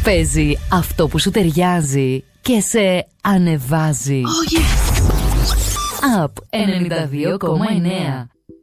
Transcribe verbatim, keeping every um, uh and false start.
Παίζει αυτό που σου ταιριάζει και σε ανεβάζει. Oh yes. Up ενενήντα δύο κόμμα εννέα.